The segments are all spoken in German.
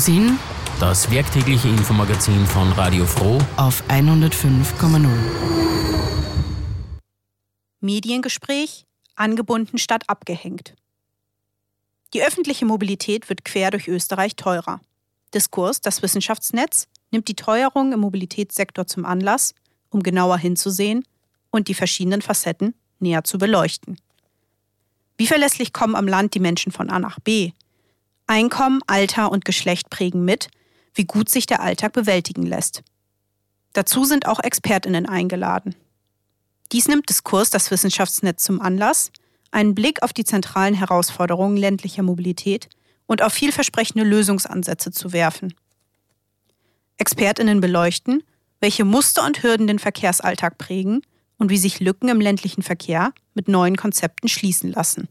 Frohsinn, das werktägliche Infomagazin von Radio Froh auf 105,0. Mediengespräch, angebunden statt abgehängt. Die öffentliche Mobilität wird quer durch Österreich teurer. Diskurs, das Wissenschaftsnetz, nimmt die Teuerung im Mobilitätssektor zum Anlass, um genauer hinzusehen und die verschiedenen Facetten näher zu beleuchten. Wie verlässlich kommen am Land die Menschen von A nach B? Einkommen, Alter und Geschlecht prägen mit, wie gut sich der Alltag bewältigen lässt. Dazu sind auch ExpertInnen eingeladen. Dies nimmt Diskurs, das Wissenschaftsnetz, zum Anlass, einen Blick auf die zentralen Herausforderungen ländlicher Mobilität und auf vielversprechende Lösungsansätze zu werfen. ExpertInnen beleuchten, welche Muster und Hürden den Verkehrsalltag prägen und wie sich Lücken im ländlichen Verkehr mit neuen Konzepten schließen lassen.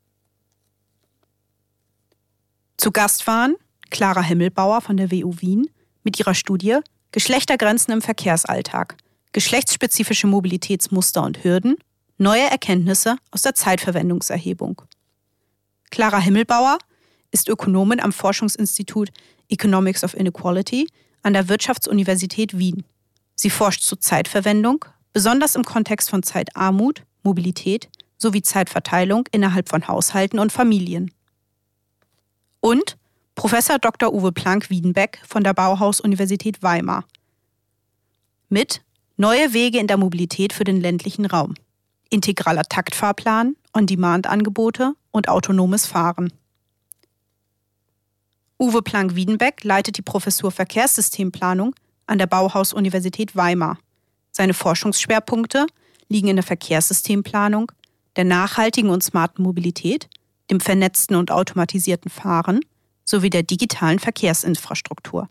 Zu Gast waren Clara Himmelbauer von der WU Wien mit ihrer Studie Geschlechtergrenzen im Verkehrsalltag, geschlechtsspezifische Mobilitätsmuster und Hürden, neue Erkenntnisse aus der Zeitverwendungserhebung. Clara Himmelbauer ist Ökonomin am Forschungsinstitut Economics of Inequality an der Wirtschaftsuniversität Wien. Sie forscht zu Zeitverwendung, besonders im Kontext von Zeitarmut, Mobilität sowie Zeitverteilung innerhalb von Haushalten und Familien. Und Professor Dr. Uwe Planck-Wiedenbeck von der Bauhaus-Universität Weimar mit Neue Wege in der Mobilität für den ländlichen Raum, integraler Taktfahrplan, On-Demand-Angebote und autonomes Fahren. Uwe Planck-Wiedenbeck leitet die Professur Verkehrssystemplanung an der Bauhaus-Universität Weimar. Seine Forschungsschwerpunkte liegen in der Verkehrssystemplanung, der nachhaltigen und smarten Mobilität, dem vernetzten und automatisierten Fahren sowie der digitalen Verkehrsinfrastruktur.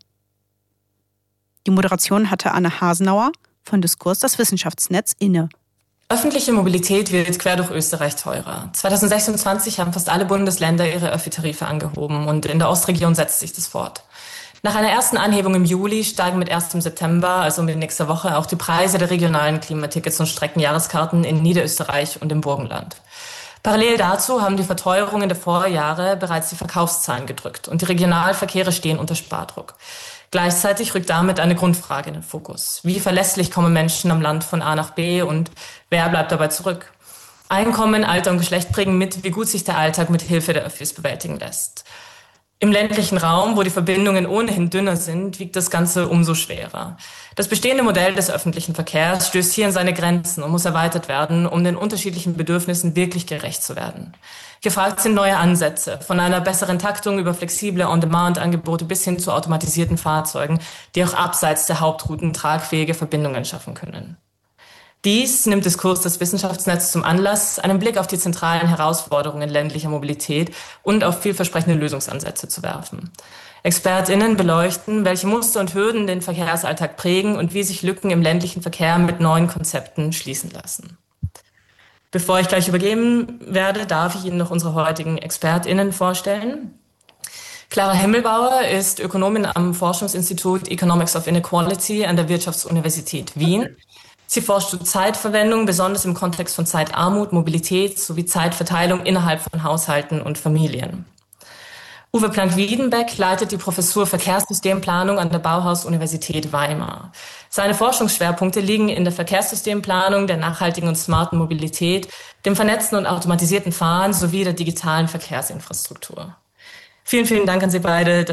Die Moderation hatte Anne Hasenauer von Diskurs, das Wissenschaftsnetz, inne. Öffentliche Mobilität wird quer durch Österreich teurer. 2026 haben fast alle Bundesländer ihre Öffi-Tarife angehoben und in der Ostregion setzt sich das fort. Nach einer ersten Anhebung im Juli steigen mit 1. September, also mit nächster Woche, auch die Preise der regionalen Klimatickets und Streckenjahreskarten in Niederösterreich und im Burgenland. Parallel dazu haben die Verteuerungen der Vorjahre bereits die Verkaufszahlen gedrückt und die Regionalverkehre stehen unter Spardruck. Gleichzeitig rückt damit eine Grundfrage in den Fokus. Wie verlässlich kommen Menschen am Land von A nach B und wer bleibt dabei zurück? Einkommen, Alter und Geschlecht prägen mit, wie gut sich der Alltag mit Hilfe der Öffis bewältigen lässt. Im ländlichen Raum, wo die Verbindungen ohnehin dünner sind, wiegt das Ganze umso schwerer. Das bestehende Modell des öffentlichen Verkehrs stößt hier an seine Grenzen und muss erweitert werden, um den unterschiedlichen Bedürfnissen wirklich gerecht zu werden. Gefragt sind neue Ansätze, von einer besseren Taktung über flexible On-Demand-Angebote bis hin zu automatisierten Fahrzeugen, die auch abseits der Hauptrouten tragfähige Verbindungen schaffen können. Dies nimmt Diskurs des Wissenschaftsnetzes zum Anlass, einen Blick auf die zentralen Herausforderungen ländlicher Mobilität und auf vielversprechende Lösungsansätze zu werfen. ExpertInnen beleuchten, welche Muster und Hürden den Verkehrsalltag prägen und wie sich Lücken im ländlichen Verkehr mit neuen Konzepten schließen lassen. Bevor ich gleich übergeben werde, darf ich Ihnen noch unsere heutigen ExpertInnen vorstellen. Clara Himmelbauer ist Ökonomin am Forschungsinstitut Economics of Inequality an der Wirtschaftsuniversität Wien. Sie forscht zu Zeitverwendung, besonders im Kontext von Zeitarmut, Mobilität sowie Zeitverteilung innerhalb von Haushalten und Familien. Uwe Planck-Wiedenbeck leitet die Professur Verkehrssystemplanung an der Bauhaus-Universität Weimar. Seine Forschungsschwerpunkte liegen in der Verkehrssystemplanung, der nachhaltigen und smarten Mobilität, dem vernetzten und automatisierten Fahren sowie der digitalen Verkehrsinfrastruktur. Vielen, vielen Dank an Sie beide,